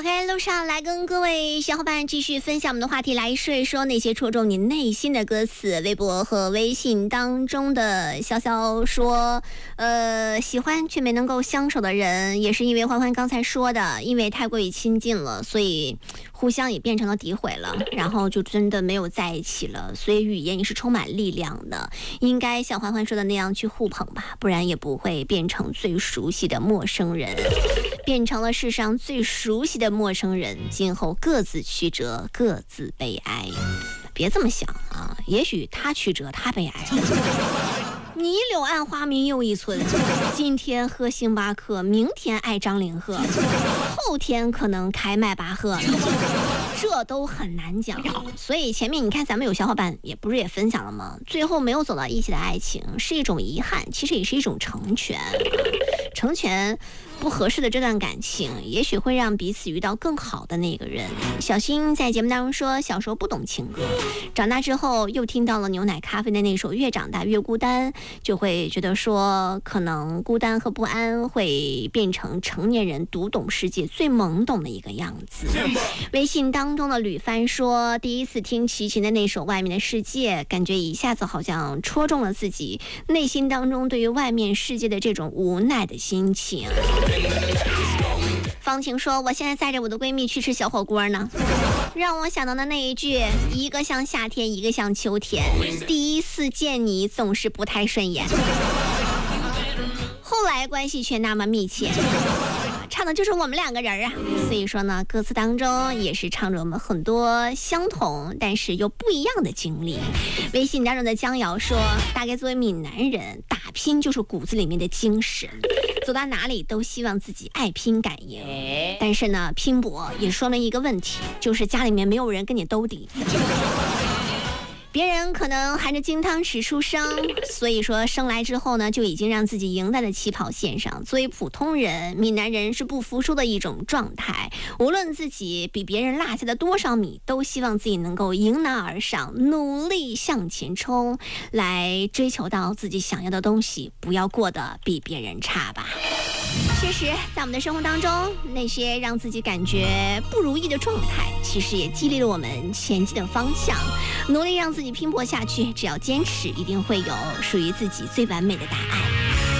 OK， 路上来跟各位小伙伴继续分享我们的话题，来说一说那些戳中你内心的歌词。微博和微信当中的潇潇说，喜欢却没能够相守的人，也是因为欢欢刚才说的，因为太过于亲近了，所以互相也变成了诋毁了，然后就真的没有在一起了。所以语言也是充满力量的，应该像欢欢说的那样去互捧吧，不然也不会变成最熟悉的陌生人，变成了世上最熟悉的陌生人，今后各自曲折，各自悲哀。别这么想啊，也许他曲折，他悲哀。你柳暗花明又一村，今天喝星巴克，明天爱张凌赫，后天可能开迈巴赫，这都很难讲。所以前面你看咱们有小伙伴也不是也分享了吗？最后没有走到一起的爱情是一种遗憾，其实也是一种成全。成全不合适的这段感情，也许会让彼此遇到更好的那个人。小新在节目当中说，小时候不懂情歌，长大之后又听到了牛奶咖啡的那首越长大越孤单，就会觉得说可能孤单和不安会变成成年人读懂世界最懵懂的一个样子。微信当中的吕帆说，第一次听齐秦的那首外面的世界，感觉一下子好像戳中了自己内心当中对于外面世界的这种无奈的心情。方晴说，我现在载着我的闺蜜去吃小火锅呢，让我想到的那一句，一个像夏天，一个像秋天，第一次见你总是不太顺眼，后来关系却那么密切，唱的就是我们两个人啊。所以说呢，歌词当中也是唱着我们很多相同但是又不一样的经历。微信当中的江瑶说，大概作为闽南人，打拼就是骨子里面的精神，走到哪里都希望自己爱拼敢赢，但是呢，拼搏也说明一个问题，就是家里面没有人跟你兜底。别人可能含着金汤匙出生，所以说生来之后呢，就已经让自己赢在了起跑线上。作为普通人，闽南人是不服输的一种状态，无论自己比别人落下的多少米，都希望自己能够迎难而上，努力向前冲，来追求到自己想要的东西，不要过得比别人差吧。确实，在我们的生活当中，那些让自己感觉不如意的状态，其实也激励了我们前进的方向，努力让自己拼搏下去。只要坚持，一定会有属于自己最完美的答案。